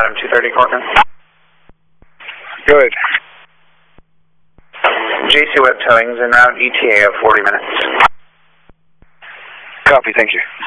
on 230 Corcoran. Good. JC Web Towing's en route, ETA of 40 minutes. Copy, thank you.